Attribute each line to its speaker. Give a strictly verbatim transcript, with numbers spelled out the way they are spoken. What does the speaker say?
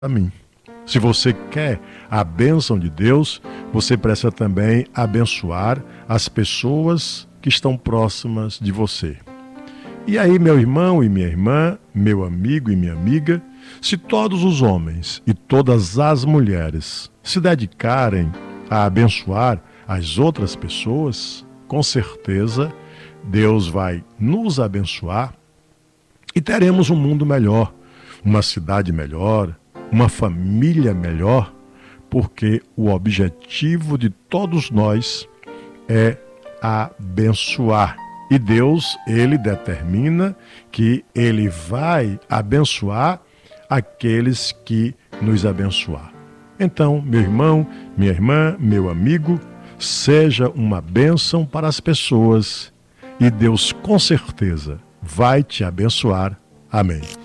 Speaker 1: a mim. Se você quer a bênção de Deus, você precisa também abençoar as pessoas que estão próximas de você. E aí, meu irmão e minha irmã, meu amigo e minha amiga, se todos os homens e todas as mulheres se dedicarem a abençoar as outras pessoas, com certeza Deus vai nos abençoar e teremos um mundo melhor, uma cidade melhor, uma família melhor, porque o objetivo de todos nós é abençoar. E Deus, Ele determina que Ele vai abençoar aqueles que nos abençoar. Então, meu irmão, minha irmã, meu amigo, seja uma bênção para as pessoas e Deus com certeza vai te abençoar. Amém.